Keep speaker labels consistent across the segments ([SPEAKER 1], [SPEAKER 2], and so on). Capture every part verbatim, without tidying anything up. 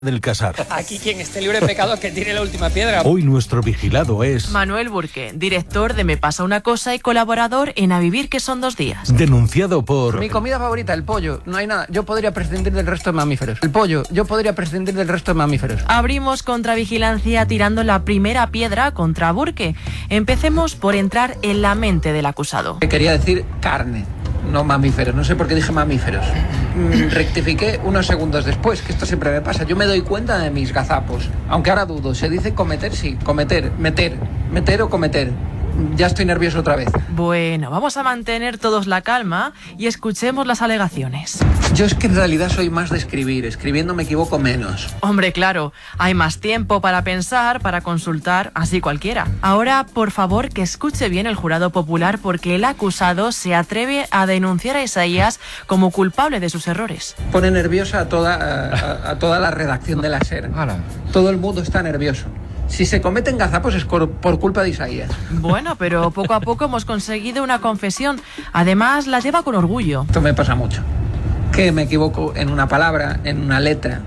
[SPEAKER 1] del Casar.
[SPEAKER 2] Aquí quien esté libre de pecado es que tiene la última piedra.
[SPEAKER 1] Hoy nuestro vigilado es...
[SPEAKER 3] Manuel Burke, director de Me pasa una cosa y colaborador en A vivir que son dos días.
[SPEAKER 1] Denunciado por...
[SPEAKER 2] Mi comida favorita, el pollo. No hay nada. Yo podría prescindir del resto de mamíferos. El pollo. Yo podría prescindir del resto de mamíferos.
[SPEAKER 3] Abrimos contravigilancia tirando la primera piedra contra Burke. Empecemos por entrar en la mente del acusado.
[SPEAKER 2] Quería decir carne, no mamíferos. No sé por qué dije mamíferos. Mm, rectifiqué unos segundos después, que esto siempre me pasa. Yo me doy cuenta de mis gazapos. Aunque ahora dudo. Se dice cometer, sí. Cometer, meter. Meter o cometer. Ya estoy nervioso otra vez.
[SPEAKER 3] Bueno, vamos a mantener todos la calma y escuchemos las alegaciones.
[SPEAKER 2] Yo es que en realidad soy más de escribir. Escribiendo me equivoco menos.
[SPEAKER 3] Hombre, claro, hay más tiempo para pensar, para consultar, así cualquiera. Ahora, por favor, que escuche bien el jurado popular porque el acusado se atreve a denunciar a Isaías como culpable de sus errores.
[SPEAKER 2] Pone nerviosa a toda, a, a toda la redacción de la SER. Todo el mundo está nervioso. Si se cometen gazapos es por culpa de Isaías.
[SPEAKER 3] Bueno, pero poco a poco hemos conseguido una confesión. Además, la lleva con orgullo.
[SPEAKER 2] Esto me pasa mucho. Que me equivoco en una palabra, en una letra.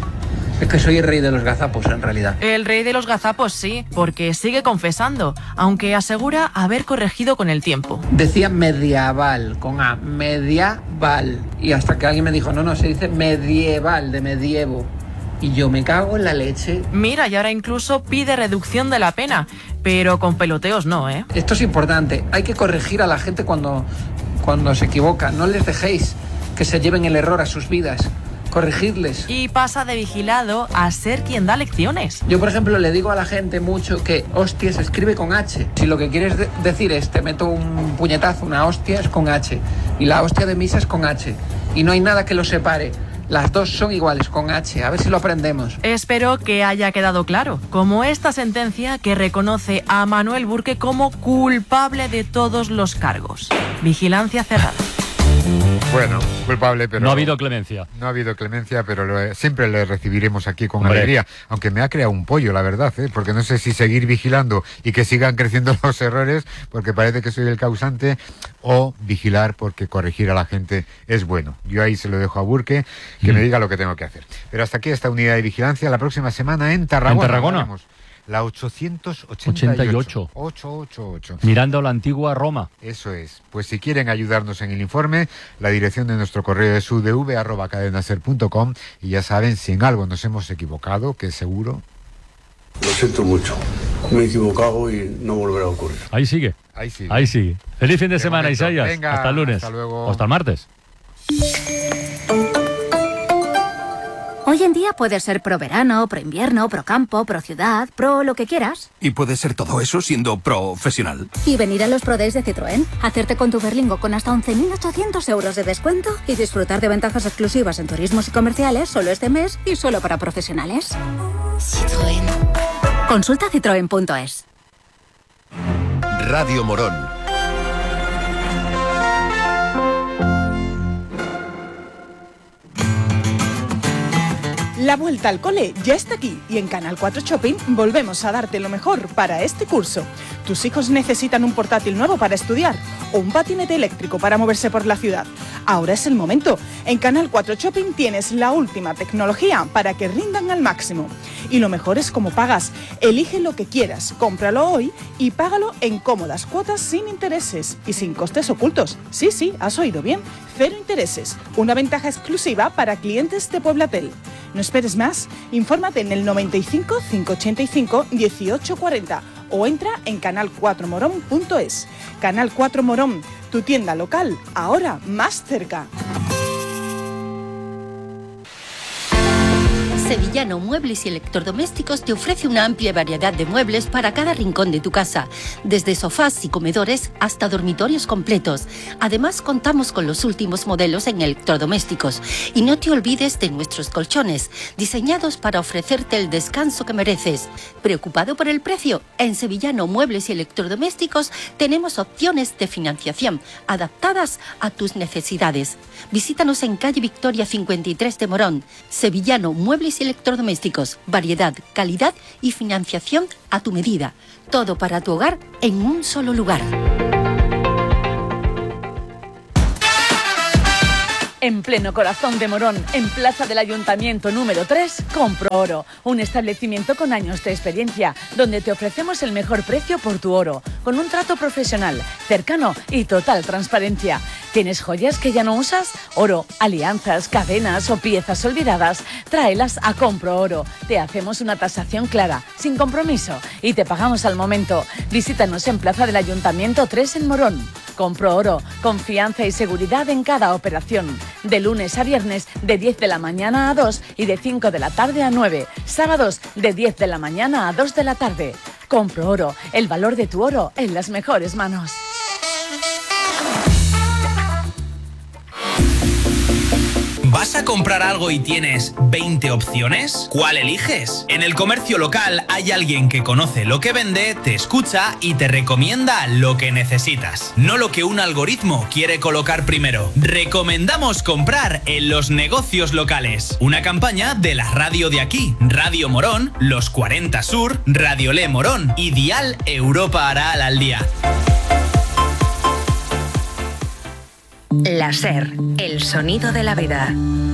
[SPEAKER 2] Es que soy el rey de los gazapos, en realidad.
[SPEAKER 3] El rey de los gazapos, sí, porque sigue confesando, aunque asegura haber corregido con el tiempo.
[SPEAKER 2] Decía medieval, con A, medieval. Y hasta que alguien me dijo, no, no, se dice medieval, de medievo. Y yo me cago en la leche.
[SPEAKER 3] Mira, y ahora incluso pide reducción de la pena, pero con peloteos no, ¿eh?
[SPEAKER 2] Esto es importante. Hay que corregir a la gente cuando, cuando se equivoca. No les dejéis que se lleven el error a sus vidas. Corregidles.
[SPEAKER 3] Y pasa de vigilado a ser quien da lecciones.
[SPEAKER 2] Yo, por ejemplo, le digo a la gente mucho que hostia se escribe con H. Si lo que quieres de- decir es te meto un puñetazo, una hostia es con H. Y la hostia de misa es con H. Y no hay nada que los separe. Las dos son iguales, con H. A ver si lo aprendemos.
[SPEAKER 3] Espero que haya quedado claro, como esta sentencia que reconoce a Manuel Burke como culpable de todos los cargos. Vigilancia cerrada.
[SPEAKER 4] Bueno, culpable, pero...
[SPEAKER 5] No ha habido clemencia.
[SPEAKER 4] No ha habido clemencia, pero lo, siempre le recibiremos aquí con
[SPEAKER 5] Hombre.
[SPEAKER 4] alegría. Aunque me ha creado un pollo, la verdad, ¿eh? Porque no sé si seguir vigilando y que sigan creciendo los errores, porque parece que soy el causante, o vigilar porque corregir a la gente es bueno. Yo ahí se lo dejo a Burke, que
[SPEAKER 5] Mm.
[SPEAKER 4] me diga lo que tengo que hacer. Pero hasta aquí esta unidad de vigilancia. La próxima semana en Tarragona.
[SPEAKER 5] ¿En Tarragona?
[SPEAKER 4] Haremos La ochocientos ochenta y ocho. ochocientos ochenta y ocho.
[SPEAKER 5] Mirando la antigua Roma.
[SPEAKER 4] Eso es. Pues si quieren ayudarnos en el informe, la dirección de nuestro correo es u d v arroba cadenaser punto com y ya saben, si en algo nos hemos equivocado, que seguro...
[SPEAKER 6] Lo siento mucho. Me he equivocado y no volverá a ocurrir.
[SPEAKER 5] Ahí sigue.
[SPEAKER 4] Ahí sí.
[SPEAKER 5] Ahí sigue. Feliz fin de,
[SPEAKER 4] De
[SPEAKER 5] semana,
[SPEAKER 4] momento.
[SPEAKER 5] Isaías.
[SPEAKER 4] Venga,
[SPEAKER 5] hasta el lunes.
[SPEAKER 4] hasta luego.
[SPEAKER 5] O hasta el martes.
[SPEAKER 7] Hoy en día puedes ser pro verano, pro invierno, pro campo, pro ciudad, pro lo que quieras.
[SPEAKER 8] Y puede ser todo eso siendo profesional.
[SPEAKER 7] Y venir a los Pro Days de Citroën, hacerte con tu Berlingo con hasta once mil ochocientos euros de descuento y disfrutar de ventajas exclusivas en turismos y comerciales solo este mes y solo para profesionales.
[SPEAKER 9] Citroën.
[SPEAKER 7] Consulta citroen punto es.
[SPEAKER 8] Radio Morón.
[SPEAKER 10] La vuelta al cole ya está aquí y en Canal cuatro Shopping volvemos a darte lo mejor para este curso. ¿Tus hijos necesitan un portátil nuevo para estudiar o un patinete eléctrico para moverse por la ciudad? Ahora es el momento. En Canal cuatro Shopping tienes la última tecnología para que rindan al máximo. Y lo mejor es cómo pagas. Elige lo que quieras, cómpralo hoy y págalo en cómodas cuotas sin intereses y sin costes ocultos. Sí, sí, has oído bien. Cero intereses. Una ventaja exclusiva para clientes de Pueblatel. No esperes más. Infórmate en el noventa y cinco, cinco ochenta y cinco, dieciocho cuarenta o entra en canal cuatro morón punto es. Canal cuatro Morón, tu tienda local, ahora más cerca.
[SPEAKER 9] Sevillano Muebles y Electrodomésticos te ofrece una amplia variedad de muebles para cada rincón de tu casa, desde sofás y comedores hasta dormitorios completos. Además, contamos con los últimos modelos en electrodomésticos. Y no te olvides de nuestros colchones, diseñados para ofrecerte el descanso que mereces. ¿Preocupado por el precio? En Sevillano Muebles y Electrodomésticos tenemos opciones de financiación adaptadas a tus necesidades. Visítanos en calle Victoria cincuenta y tres de Morón. Sevillano Muebles y Electrodomésticos, variedad, calidad y financiación a tu medida. Todo para tu hogar en un solo lugar.
[SPEAKER 11] En pleno corazón de Morón, en Plaza del Ayuntamiento número tres, Compro Oro, un establecimiento con años de experiencia, donde te ofrecemos el mejor precio por tu oro, con un trato profesional, cercano y total transparencia. ¿Tienes joyas que ya no usas? Oro, alianzas, cadenas o piezas olvidadas, tráelas a Compro Oro. Te hacemos una tasación clara, sin compromiso, y te pagamos al momento. Visítanos en Plaza del Ayuntamiento tres en Morón. Compro Oro, confianza y seguridad en cada operación. De lunes a viernes, de diez de la mañana a dos y de cinco de la tarde a nueve. Sábados, de diez de la mañana a dos de la tarde. Compro Oro, el valor de tu oro en las mejores manos.
[SPEAKER 12] ¿Vas a comprar algo y tienes veinte opciones? ¿Cuál eliges? En el comercio local hay alguien que conoce lo que vende, te escucha y te recomienda lo que necesitas, no lo que un algoritmo quiere colocar primero. Recomendamos comprar en los negocios locales. Una campaña de la radio de aquí, Radio Morón, Los cuarenta Sur, Radio Le Morón y Dial Europa Aral al día.
[SPEAKER 13] La SER, el sonido de la vida.